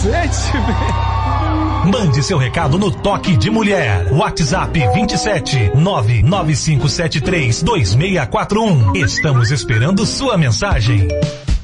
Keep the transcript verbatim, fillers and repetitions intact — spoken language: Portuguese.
Mande seu recado no Toque de Mulher. WhatsApp vinte e sete nove nove cinco sete três dois seis quatro um. Estamos esperando sua mensagem.